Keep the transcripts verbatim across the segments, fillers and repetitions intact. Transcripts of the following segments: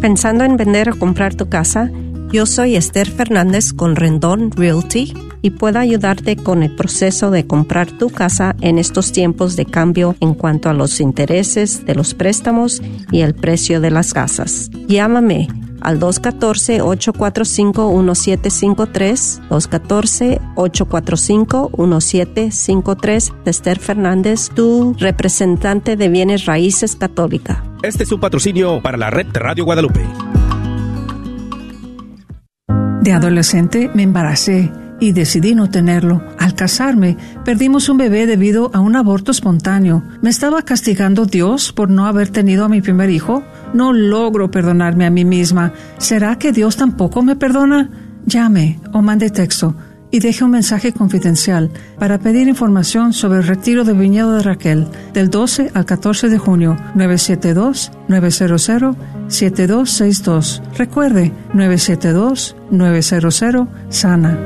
¿Pensando en vender o comprar tu casa? Yo soy Esther Fernández con Rendón Realty y puedo ayudarte con el proceso de comprar tu casa en estos tiempos de cambio en cuanto a los intereses de los préstamos y el precio de las casas. Llámame al dos uno cuatro, ocho cuatro cinco, uno siete cinco tres, dos uno cuatro, ocho cuatro cinco, uno siete cinco tres. Esther Fernández, tu representante de bienes raíces católica. Este es un patrocinio para la red de Radio Guadalupe. De adolescente me embaracé y decidí no tenerlo. Al casarme, perdimos un bebé debido a un aborto espontáneo. ¿Me estaba castigando Dios por no haber tenido a mi primer hijo? No logro perdonarme a mí misma. ¿Será que Dios tampoco me perdona? Llame o mande texto y deje un mensaje confidencial para pedir información sobre el retiro de Viñedo de Raquel del doce al catorce de junio. Nueve siete dos, nueve cero cero, siete dos seis dos. Recuerde, nueve siete dos, nueve cero cero, SANA.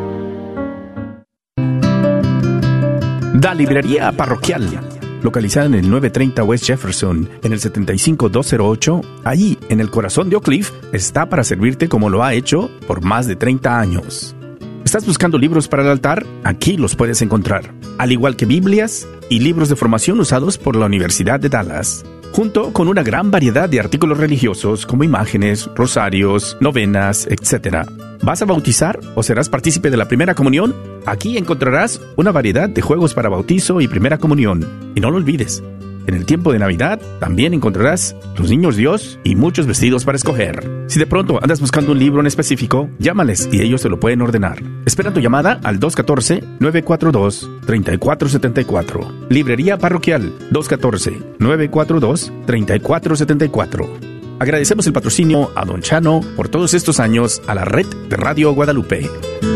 Da Librería Parroquial, localizada en el novecientos treinta West Jefferson, en el setenta y cinco mil doscientos ocho, allí, en el corazón de Oak Cliff, está para servirte como lo ha hecho por más de treinta años. ¿Estás buscando libros para el altar? Aquí los puedes encontrar, al igual que Biblias y libros de formación usados por la Universidad de Dallas, junto con una gran variedad de artículos religiosos como imágenes, rosarios, novenas, etcétera. ¿Vas a bautizar o serás partícipe de la primera comunión? Aquí encontrarás una variedad de juegos para bautizo y primera comunión. Y no lo olvides, en el tiempo de Navidad también encontrarás los niños Dios y muchos vestidos para escoger. Si de pronto andas buscando un libro en específico, llámales y ellos te lo pueden ordenar. Espera tu llamada al dos uno cuatro, nueve cuatro dos, tres cuatro siete cuatro. Librería Parroquial dos uno cuatro, nueve cuatro dos, tres cuatro siete cuatro. Agradecemos el patrocinio a Don Chano por todos estos años a la red de Radio Guadalupe.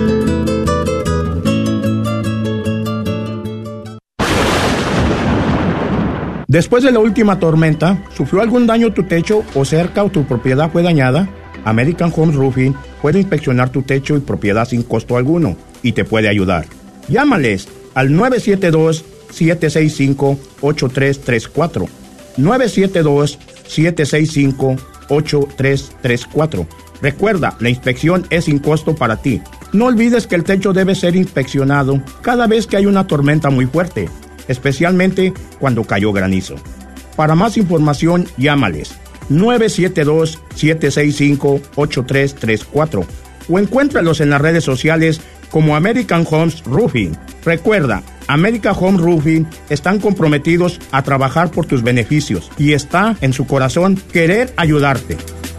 Después de la última tormenta, ¿sufrió algún daño tu techo o cerca o tu propiedad fue dañada? American Home Roofing puede inspeccionar tu techo y propiedad sin costo alguno y te puede ayudar. Llámales al nueve siete dos, siete seis cinco, ocho tres tres cuatro. nueve siete dos, siete seis cinco, ocho tres tres cuatro. Recuerda, la inspección es sin costo para ti. No olvides que el techo debe ser inspeccionado cada vez que hay una tormenta muy fuerte, especialmente cuando cayó granizo. Para más información, llámales nueve siete dos, siete seis cinco, ocho tres tres cuatro o encuéntralos en las redes sociales como American Homes Roofing. Recuerda, American Home Roofing están comprometidos a trabajar por tus beneficios y está en su corazón querer ayudarte.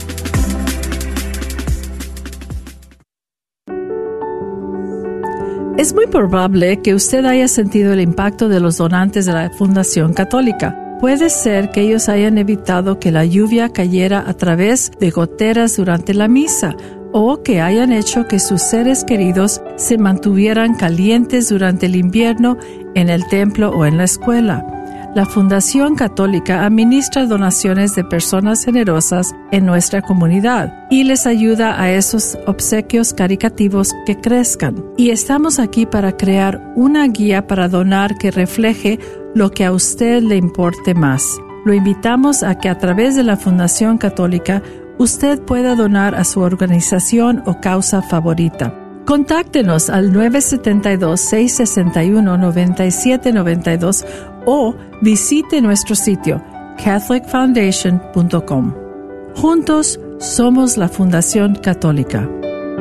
Es muy probable que usted haya sentido el impacto de los donantes de la Fundación Católica. Puede ser que ellos hayan evitado que la lluvia cayera a través de goteras durante la misa, o que hayan hecho que sus seres queridos se mantuvieran calientes durante el invierno en el templo o en la escuela. La Fundación Católica administra donaciones de personas generosas en nuestra comunidad y les ayuda a esos obsequios caritativos que crezcan. Y estamos aquí para crear una guía para donar que refleje lo que a usted le importe más. Lo invitamos a que a través de la Fundación Católica usted pueda donar a su organización o causa favorita. Contáctenos al nueve siete dos, seis seis uno, nueve siete nueve dos o visite nuestro sitio catholic foundation punto com. Juntos somos la Fundación Católica.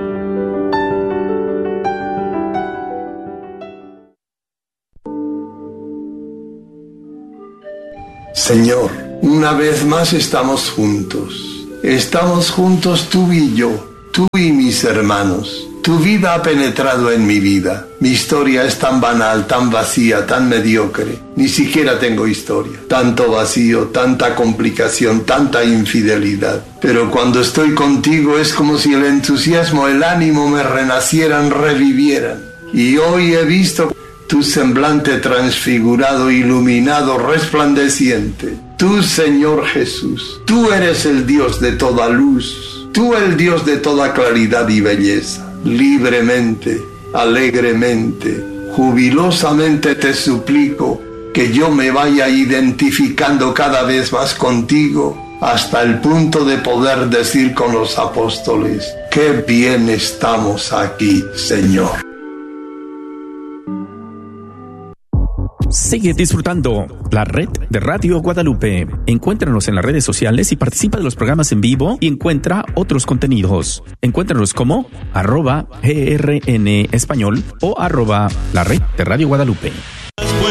Señor, una vez más estamos juntos. Estamos juntos tú y yo, tú y mis hermanos. Tu vida ha penetrado en mi vida. Mi historia es tan banal, tan vacía, tan mediocre. Ni siquiera tengo historia. Tanto vacío, tanta complicación, tanta infidelidad. Pero cuando estoy contigo es como si el entusiasmo, el ánimo me renacieran, revivieran. Y hoy he visto tu semblante transfigurado, iluminado, resplandeciente. Tú, Señor Jesús, tú eres el Dios de toda luz. Tú el Dios de toda claridad y belleza. Libremente, alegremente, jubilosamente te suplico que yo me vaya identificando cada vez más contigo hasta el punto de poder decir con los apóstoles: qué bien estamos aquí, Señor. Sigue disfrutando la red de Radio Guadalupe. Encuéntranos en las redes sociales y participa de los programas en vivo y encuentra otros contenidos. Encuéntranos como arroba G R N Español o arroba la red de Radio Guadalupe.